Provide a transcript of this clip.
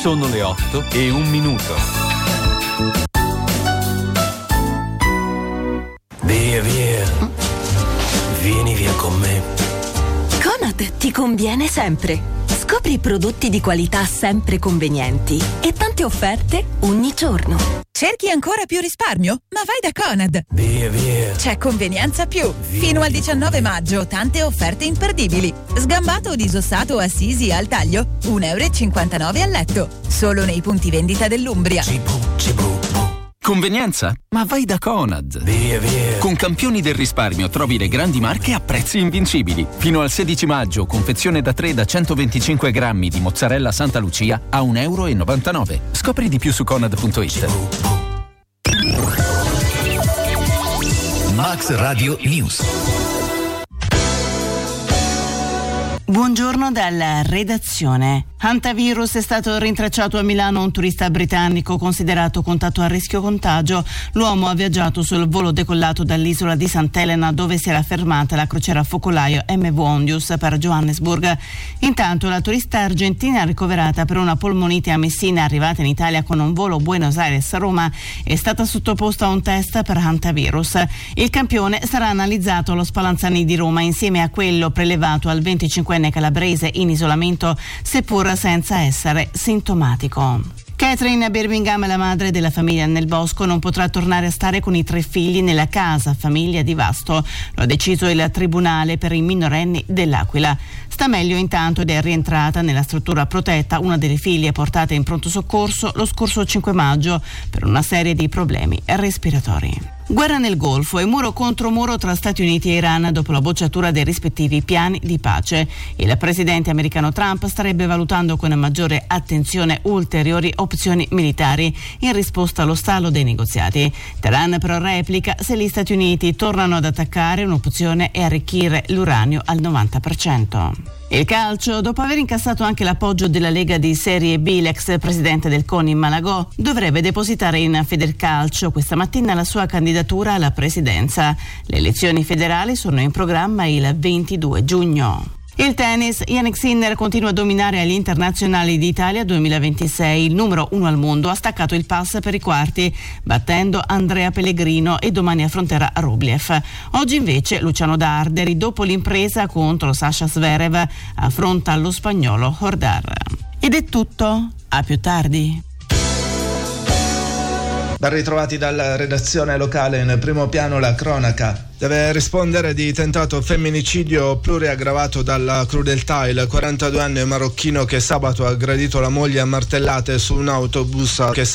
Sono le 8:01. Via, via. Vieni via con me. Conad ti conviene sempre. Scopri prodotti di qualità sempre convenienti e tante offerte ogni giorno. Cerchi ancora più risparmio? Ma vai da Conad! Via, via. C'è Convenienza Più. Fino al 19 maggio, tante offerte imperdibili. Sgambato o disossato Assisi al taglio, €1,59 al letto. Solo nei punti vendita dell'Umbria. Convenienza? Ma vai da Conad. Via, via. Con Campioni del risparmio trovi le grandi marche a prezzi invincibili. Fino al 16 maggio, confezione da 3 da 125 grammi di mozzarella Santa Lucia a €1,99. Scopri di più su Conad.it. Max Radio News. Buongiorno dalla redazione. Hantavirus è stato rintracciato a Milano un turista britannico considerato contatto a rischio contagio. L'uomo ha viaggiato sul volo decollato dall'isola di Sant'Elena, dove si era fermata la crociera focolaio MV Ondius per Johannesburg. Intanto la turista argentina ricoverata per una polmonite a Messina, arrivata in Italia con un volo Buenos Aires-Roma, è stata sottoposta a un test per hantavirus. Il campione sarà analizzato allo Spallanzani di Roma insieme a quello prelevato al 25enne calabrese in isolamento, seppur senza essere sintomatico. Catherine Birmingham, la madre della famiglia Nel Bosco, non potrà tornare a stare con i 3 figli nella casa famiglia di Vasto. Lo ha deciso il Tribunale per i minorenni dell'Aquila. Sta meglio intanto ed è rientrata nella struttura protetta una delle figlie portate in pronto soccorso lo scorso 5 maggio per una serie di problemi respiratori. Guerra nel Golfo e muro contro muro tra Stati Uniti e Iran dopo la bocciatura dei rispettivi piani di pace. Il presidente americano Trump starebbe valutando con maggiore attenzione ulteriori opzioni militari in risposta allo stallo dei negoziati. Teheran però replica: se gli Stati Uniti tornano ad attaccare, un'opzione è arricchire l'uranio al 90%. Il calcio, dopo aver incassato anche l'appoggio della Lega di Serie B, l'ex presidente del CONI Malagò dovrebbe depositare in Federcalcio questa mattina la sua candidatura alla presidenza. Le elezioni federali sono in programma il 22 giugno. Il tennis, Jannik Sinner continua a dominare agli internazionali d'Italia 2026. Il numero 1 al mondo ha staccato il pass per i quarti, battendo Andrea Pellegrino, e domani affronterà Rublev. Oggi invece Luciano Darderi, dopo l'impresa contro Sasha Zverev, affronta lo spagnolo Hordar. Ed è tutto, a più tardi. Ben ritrovati dalla redazione locale. In primo piano la cronaca. Deve rispondere di tentato femminicidio pluriaggravato dalla crudeltà il 42enne marocchino che sabato ha aggredito la moglie a martellate su un autobus che